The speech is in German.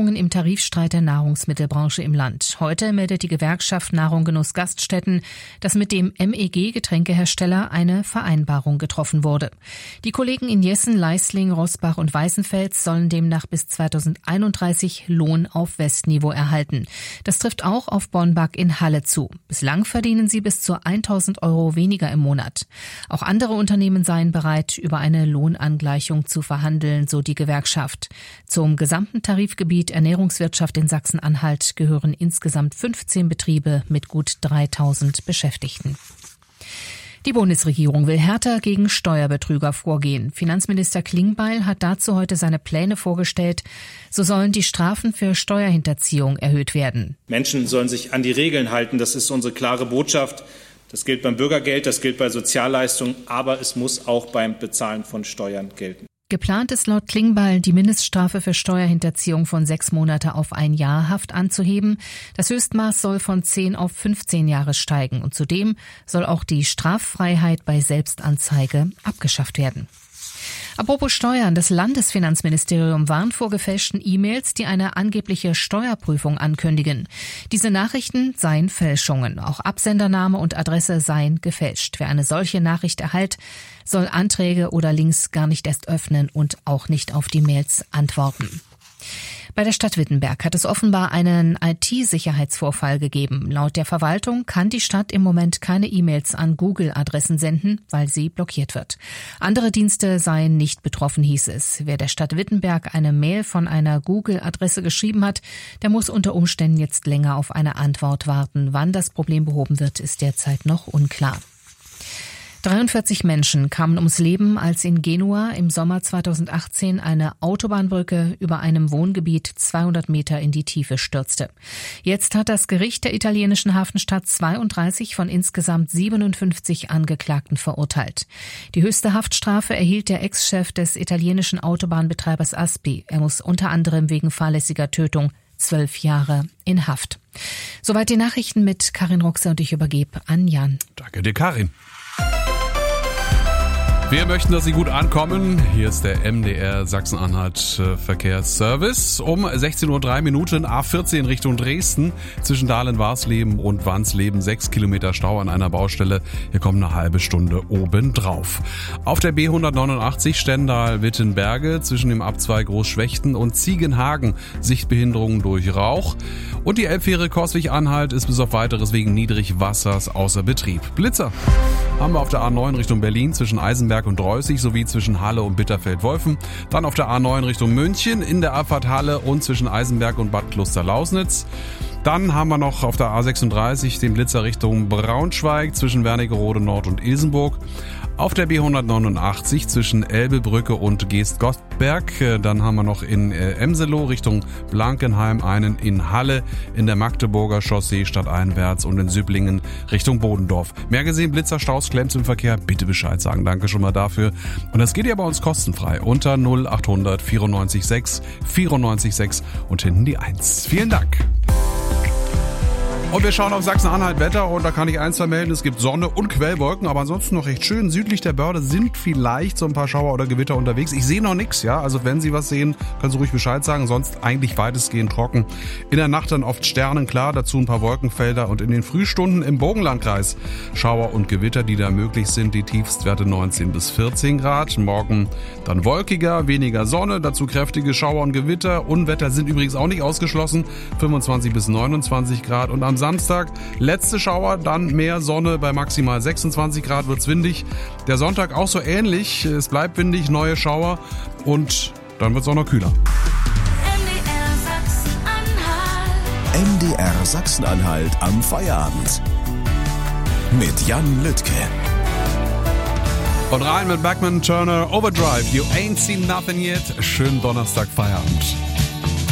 Veränderungen im Tarifstreit der Nahrungsmittelbranche im Land. Heute meldet die Gewerkschaft Nahrung Genuss Gaststätten, dass mit dem MEG Getränkehersteller eine Vereinbarung getroffen wurde. Die Kollegen in Jessen, Leisling, Roßbach und Weißenfels sollen demnach bis 2031 Lohn auf Westniveau erhalten. Das trifft auch auf Bonn-Back in Halle zu. Bislang verdienen sie bis zu 1.000 € weniger im Monat. Auch andere Unternehmen seien bereit, über eine Lohnangleichung zu verhandeln, so die Gewerkschaft. Zum gesamten Tarifgebiet Ernährungswirtschaft in Sachsen-Anhalt gehören insgesamt 15 Betriebe mit gut 3.000 Beschäftigten. Die Bundesregierung will härter gegen Steuerbetrüger vorgehen. Finanzminister Klingbeil hat dazu heute seine Pläne vorgestellt. So sollen die Strafen für Steuerhinterziehung erhöht werden. Menschen sollen sich an die Regeln halten. Das ist unsere klare Botschaft. Das gilt beim Bürgergeld, das gilt bei Sozialleistungen, aber es muss auch beim Bezahlen von Steuern gelten. Geplant ist laut Klingbeil, die Mindeststrafe für Steuerhinterziehung von 6 Monate auf 1 Jahr Haft anzuheben. Das Höchstmaß soll von 10 auf 15 Jahre steigen und zudem soll auch die Straffreiheit bei Selbstanzeige abgeschafft werden. Apropos Steuern, das Landesfinanzministerium warnt vor gefälschten E-Mails, die eine angebliche Steuerprüfung ankündigen. Diese Nachrichten seien Fälschungen. Auch Absendername und Adresse seien gefälscht. Wer eine solche Nachricht erhält, soll Anträge oder Links gar nicht erst öffnen und auch nicht auf die Mails antworten. Bei der Stadt Wittenberg hat es offenbar einen IT-Sicherheitsvorfall gegeben. Laut der Verwaltung kann die Stadt im Moment keine E-Mails an Google-Adressen senden, weil sie blockiert wird. Andere Dienste seien nicht betroffen, hieß es. Wer der Stadt Wittenberg eine Mail von einer Google-Adresse geschrieben hat, der muss unter Umständen jetzt länger auf eine Antwort warten. Wann das Problem behoben wird, ist derzeit noch unklar. 43 Menschen kamen ums Leben, als in Genua im Sommer 2018 eine Autobahnbrücke über einem Wohngebiet 200 Meter in die Tiefe stürzte. Jetzt hat das Gericht der italienischen Hafenstadt 32 von insgesamt 57 Angeklagten verurteilt. Die höchste Haftstrafe erhielt der Ex-Chef des italienischen Autobahnbetreibers Aspi. Er muss unter anderem wegen fahrlässiger Tötung 12 Jahre in Haft. Soweit die Nachrichten mit Karin Roxe und ich übergebe an Jan. Danke dir, Karin. Wir möchten, dass Sie gut ankommen. Hier ist der MDR Sachsen-Anhalt Verkehrsservice. Um 16:03 Uhr A14 Richtung Dresden. Zwischen Dahlen-Warsleben und Wansleben 6 Kilometer Stau an einer Baustelle. Hier kommt eine halbe Stunde obendrauf. Auf der B189 Stendal-Wittenberge zwischen dem Abzweig Großschwechten und Ziegenhagen Sichtbehinderungen durch Rauch. Und die Elbfähre Coswig-Anhalt ist bis auf Weiteres wegen Niedrigwassers außer Betrieb. Blitzer haben wir auf der A9 Richtung Berlin zwischen Eisenberg und Dreußig sowie zwischen Halle und Bitterfeld-Wolfen. Dann auf der A9 Richtung München in der Abfahrt Halle und zwischen Eisenberg und Bad Kloster-Lausnitz. Dann haben wir noch auf der A36 den Blitzer Richtung Braunschweig zwischen Wernigerode Nord und Ilsenburg. Auf der B189 zwischen Elbebrücke und Geest-Gottberg. Dann haben wir noch in Emselow Richtung Blankenheim einen in Halle, in der Magdeburger Chaussee stadteinwärts und in Süblingen Richtung Bodendorf. Mehr gesehen, Blitzerstaus, Klemms im Verkehr, bitte Bescheid sagen. Danke schon mal dafür. Und das geht ja bei uns kostenfrei unter 0800 94 6 94 6 und hinten die 1. Vielen Dank. Und wir schauen auf Sachsen-Anhalt Wetter und da kann ich eins vermelden, es gibt Sonne und Quellwolken, aber ansonsten noch recht schön. Südlich der Börde sind vielleicht so ein paar Schauer oder Gewitter unterwegs. Ich sehe noch nichts, ja, also wenn Sie was sehen, können Sie ruhig Bescheid sagen, sonst eigentlich weitestgehend trocken. In der Nacht dann oft sternenklar, dazu ein paar Wolkenfelder und in den Frühstunden im Burgenlandkreis Schauer und Gewitter, die da möglich sind, die Tiefstwerte 19 bis 14 Grad. Morgen dann wolkiger, weniger Sonne, dazu kräftige Schauer und Gewitter. Unwetter sind übrigens auch nicht ausgeschlossen, 25 bis 29 Grad und am Samstag letzte Schauer, dann mehr Sonne, bei maximal 26 Grad wird's windig. Der Sonntag auch so ähnlich, es bleibt windig, neue Schauer und dann wird's auch noch kühler. MDR Sachsen-Anhalt am Feierabend mit Jan Lüttke. Und rein mit Bachman Turner Overdrive, You Ain't Seen Nothing Yet. Schönen Donnerstag Feierabend.